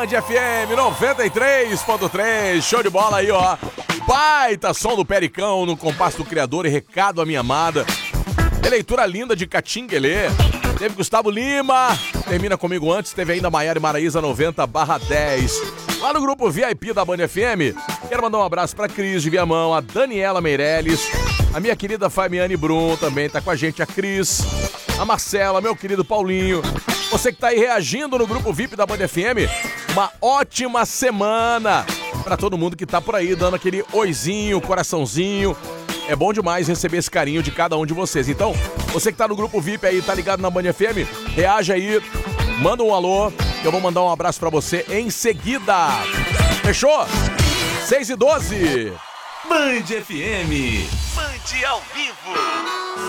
FM 93.3, show de bola aí, ó. Baita som do Pericão no compasso do Criador e recado à minha amada. Releitura linda de Catinguelê. Teve Gustavo Lima, termina comigo antes, teve ainda Maiara e Maraísa 90/10. Lá no grupo VIP da Band FM, quero mandar um abraço pra Cris de Viamão, a Daniela Meirelles, a minha querida Fabiane Brum também tá com a gente, a Cris, a Marcela, meu querido Paulinho. Você que tá aí reagindo no grupo VIP da Band FM, uma ótima semana pra todo mundo que tá por aí dando aquele oizinho, coraçãozinho. É bom demais receber esse carinho de cada um de vocês. Então, você que tá no grupo VIP aí, tá ligado na Band FM, reage aí, manda um alô, que eu vou mandar um abraço pra você em seguida. Fechou? 6:12. Band FM. Band ao vivo.